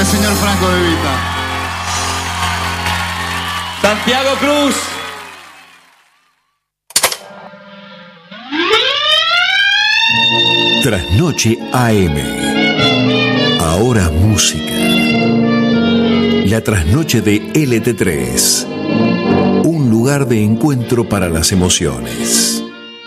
señor Franco De Vita. Santiago Cruz. Trasnoche AM. Ahora música. La trasnoche de LT3. Un lugar de encuentro para las emociones.